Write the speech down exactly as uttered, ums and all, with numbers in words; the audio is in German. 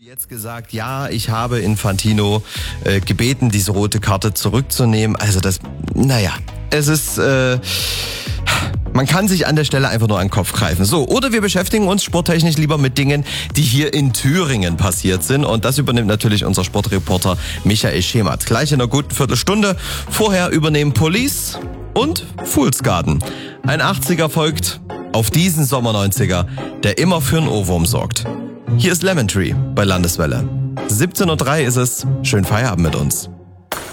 Jetzt gesagt, ja, ich habe Infantino äh, gebeten, diese rote Karte zurückzunehmen. Also das, naja, es ist, äh, man kann sich an der Stelle einfach nur an den Kopf greifen. So, oder wir beschäftigen uns sporttechnisch lieber mit Dingen, die hier in Thüringen passiert sind. Und das übernimmt natürlich unser Sportreporter Michael Schemat. Gleich in einer guten Viertelstunde. Vorher übernehmen Police und Fool's Garden. Ein achtziger folgt auf diesen Sommer neunziger, der immer für einen Ohrwurm sorgt. Hier ist Lemon Tree bei Landeswelle. siebzehn Uhr drei ist es. Schönen Feierabend mit uns.